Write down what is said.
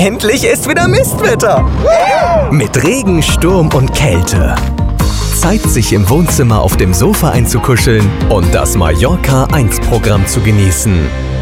Endlich ist wieder Mistwetter. Mit Regen, Sturm und Kälte. Zeit, sich im Wohnzimmer auf dem Sofa einzukuscheln und das Mallorca 1 Programm zu genießen.